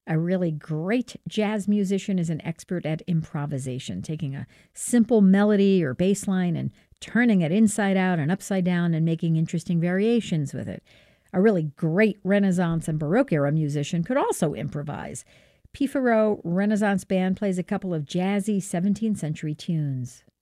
A really great jazz musician is an expert at improvisation, taking a simple melody or bass line and turning it inside out and upside down and making interesting variations with it. A really great Renaissance and Baroque era musician could also improvise. Pifaro Renaissance Band plays a couple of jazzy 17th century tunes.